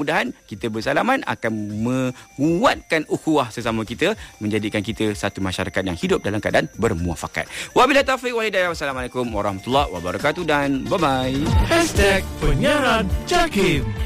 Mudah-mudahan kita bersalaman akan menguatkan ukhuwah sesama kita, menjadikan kita satu masyarakat yang hidup dalam keadaan bermuafakat. Wabillahi taufiq wal hidayah. Wassalamualaikum warahmatullahi wabarakatuh dan bye-bye. #penyiaran Jakim.